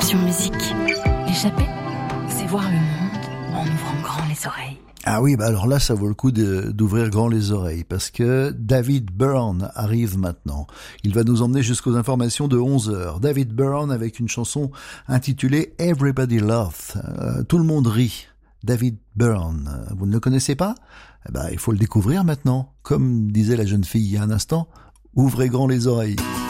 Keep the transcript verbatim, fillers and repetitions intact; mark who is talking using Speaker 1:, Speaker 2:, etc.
Speaker 1: version musique. L'échapper, c'est voir le monde en ouvrant grand les oreilles.
Speaker 2: Ah oui, bah alors là, ça vaut le coup de, d'ouvrir grand les oreilles, parce que David Byrne arrive maintenant. Il va nous emmener jusqu'aux informations de onze heures. David Byrne avec une chanson intitulée Everybody Laughs. Euh, tout le monde rit. David Byrne, vous ne le connaissez pas ? Eh ben, il faut le découvrir maintenant. Comme disait la jeune fille il y a un instant, ouvrez grand les oreilles.